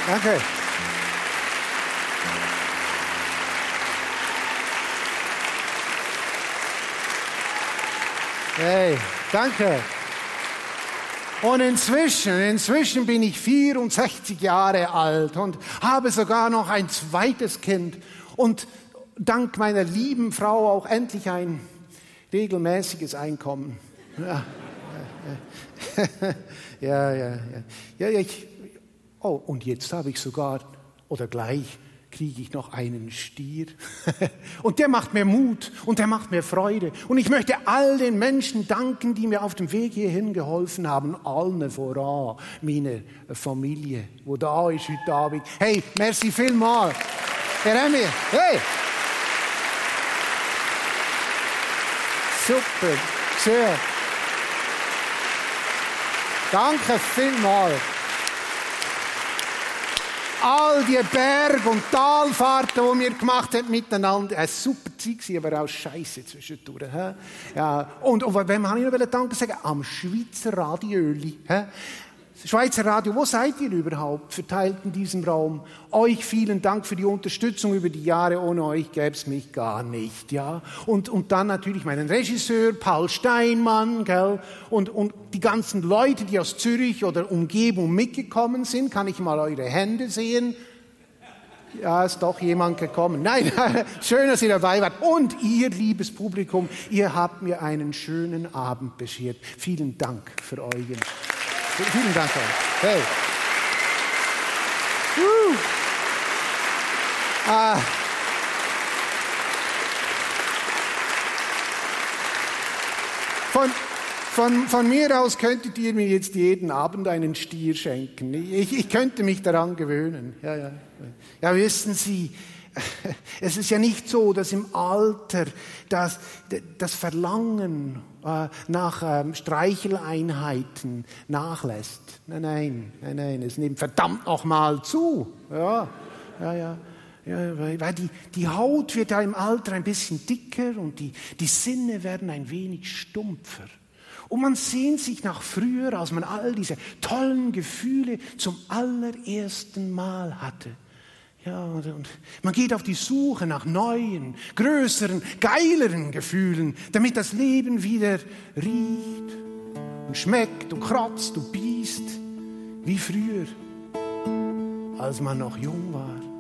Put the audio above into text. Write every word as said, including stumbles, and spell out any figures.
Danke. Hey, danke. Und inzwischen, inzwischen bin ich vierundsechzig Jahre alt und habe sogar noch ein zweites Kind und dank meiner lieben Frau auch endlich ein regelmäßiges Einkommen. Ja, ja, ja, ja. ja, ja ich, oh, und jetzt habe ich sogar, oder gleich kriege ich noch einen Stier. Und der macht mir Mut und der macht mir Freude. Und ich möchte all den Menschen danken, die mir auf dem Weg hierhin geholfen haben. Allen voran, meine Familie, wo da ist heute Abend. Hey, merci vielmals. Herr Emmy, hey. Super, sehr. Danke vielmals. All die Berg- und Talfahrten, die wir gemacht haben miteinander. Eine super Zeit, aber auch Scheiße zwischendurch. He? Ja. Und, und wem habe ich noch Danke sagen? Am Schweizer Radiöli. He? Schweizer Radio, wo seid ihr überhaupt verteilt in diesem Raum? Euch vielen Dank für die Unterstützung über die Jahre. Ohne euch gäbe es mich gar nicht. Ja? Und, und dann natürlich meinen Regisseur, Paul Steinmann, gell? Und, und die ganzen Leute, die aus Zürich oder Umgebung mitgekommen sind. Kann ich mal eure Hände sehen? Ja, ist doch jemand gekommen. Nein, schön, dass ihr dabei wart. Und ihr, liebes Publikum, ihr habt mir einen schönen Abend beschert. Vielen Dank für euren... Vielen Dank euch. Hey. Uh. Ah. Von, von, von mir aus könntet ihr mir jetzt jeden Abend einen Stier schenken. Ich, ich könnte mich daran gewöhnen. Ja, ja. Ja, wissen Sie, es ist ja nicht so, dass im Alter das, das Verlangen äh, nach ähm, Streicheleinheiten nachlässt. Nein, nein, nein, nein, es nimmt verdammt nochmal zu. Ja, ja, ja. Ja, weil, weil die, die Haut wird ja im Alter ein bisschen dicker und die, die Sinne werden ein wenig stumpfer. Und man sehnt sich nach früher, als man all diese tollen Gefühle zum allerersten Mal hatte. Ja, und, und man geht auf die Suche nach neuen, größeren, geileren Gefühlen, damit das Leben wieder riecht und schmeckt und kratzt und beißt, wie früher, als man noch jung war.